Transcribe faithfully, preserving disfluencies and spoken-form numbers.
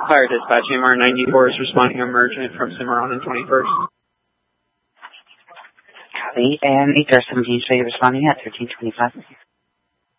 Fire dispatch, M R ninety-four is responding emergent from Cimarron and twenty-first. Copy, and H R seventeen, show you responding at thirteen twenty-five.